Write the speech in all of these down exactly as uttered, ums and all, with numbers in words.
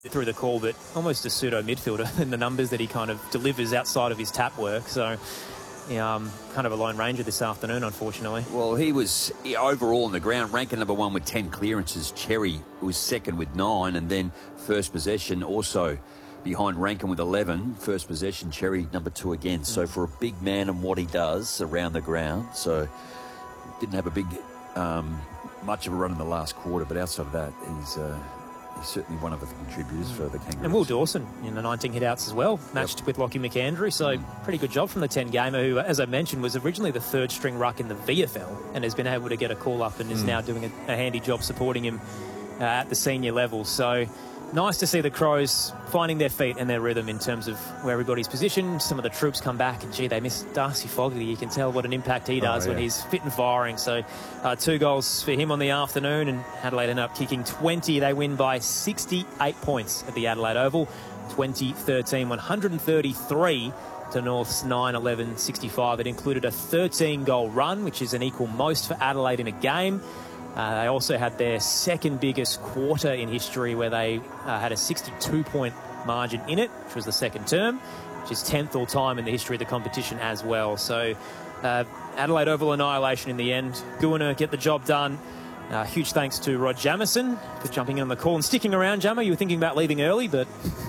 through the call, but almost a pseudo midfielder in the numbers that he kind of delivers outside of his tap work. So, yeah, um, kind of a lone ranger this afternoon, unfortunately. Well, he was overall on the ground, ranking number one with ten clearances. Cherry was second with nine, and then first possession also behind Rankin with eleven. First possession, Cherry number two again. Mm. So for a big man and what he does around the ground, so didn't have a big, um, much of a run in the last quarter, but outside of that, he's... Uh, He's certainly one of the contributors for the Kangaroos. And Will Dawson in the nineteen hit-outs as well, matched yep. with Lockie McAndrew. So mm. pretty good job from the ten-gamer, who, as I mentioned, was originally the third-string ruck in the V F L and has been able to get a call-up and mm. is now doing a, a handy job supporting him uh, at the senior level. So nice to see the Crows finding their feet and their rhythm in terms of where everybody's positioned. Some of the troops come back, and, gee, they miss Darcy Fogarty. You can tell what an impact he does oh, yeah. when he's fit and firing. So uh, two goals for him on the afternoon, and Adelaide end up kicking twenty. They win by sixty-eight points at the Adelaide Oval. twenty thirteen, one hundred thirty-three to North's nine eleven sixty-five. It included a thirteen-goal run, which is an equal most for Adelaide in a game. Uh, they also had their second biggest quarter in history, where they uh, had a sixty-two point margin in it, which was the second term, which is tenth all time in the history of the competition as well. So uh, Adelaide Oval annihilation in the end. Goona get the job done. Uh, huge thanks to Rod Jamison for jumping in on the call and sticking around, Jammer. You were thinking about leaving early, but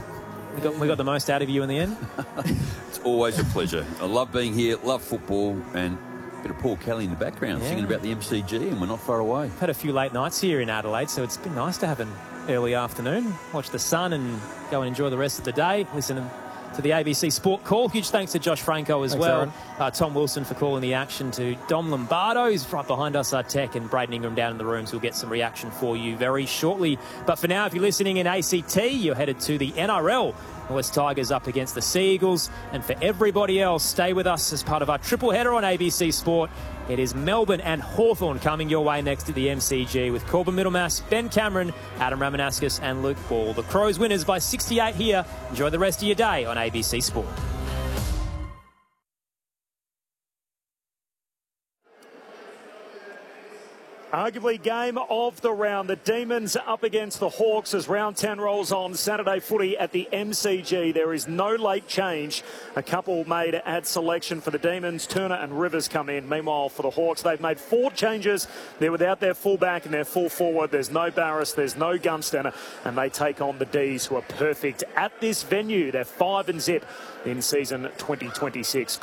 we got, we got the most out of you in the end. It's always a pleasure. I love being here, love football, and bit of Paul Kelly in the background yeah. singing about the M C G, and we're not far away. Had a few late nights here in Adelaide, so it's been nice to have an early afternoon, watch the sun and go and enjoy the rest of the day. Listen to the A B C Sport Call. Huge thanks to Josh Franco as thanks, well. Uh, Tom Wilson for calling the action, to Dom Lombardo, who's right behind us, our tech, and Braden Ingram down in the rooms. We'll get some reaction for you very shortly. But for now, if you're listening in A C T, you're headed to the N R L. The West Tigers up against the Sea Eagles. And for everybody else, stay with us as part of our triple header on A B C Sport. It is Melbourne and Hawthorn coming your way next to the M C G, with Corbin Middlemass, Ben Cameron, Adam Ramanauskas and Luke Ball. The Crows winners by sixty-eight here. Enjoy the rest of your day on A B C Sport. Arguably game of the round. The Demons up against the Hawks as round ten rolls on. Saturday footy at the M C G. There is no late change. A couple made at selection for the Demons. Turner and Rivers come in. Meanwhile, for the Hawks, they've made four changes. They're without their fullback and their full forward. There's no Barris, there's no Gunsteiner, and they take on the D's, who are perfect at this venue. They're five and zip in season twenty twenty-six.